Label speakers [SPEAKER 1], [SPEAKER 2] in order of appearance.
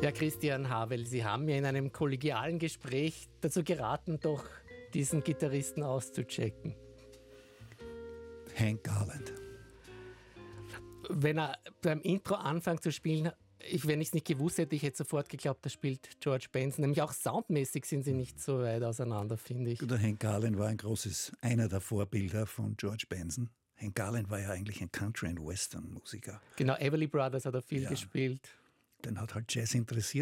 [SPEAKER 1] Ja, Christian Havel, Sie haben mir in einem kollegialen Gespräch dazu geraten, doch diesen Gitarristen auszuchecken.
[SPEAKER 2] Hank Garland.
[SPEAKER 1] Wenn er beim Intro anfängt zu spielen, wenn ich es nicht gewusst hätte, ich hätte sofort geglaubt, da spielt George Benson. Nämlich auch soundmäßig sind sie nicht so weit auseinander, finde ich.
[SPEAKER 2] Der Hank Garland war einer der Vorbilder von George Benson. Hank Garland war ja eigentlich ein Country- und Western-Musiker.
[SPEAKER 1] Genau, Everly Brothers hat er viel gespielt.
[SPEAKER 2] Den hat halt Jazz interessiert.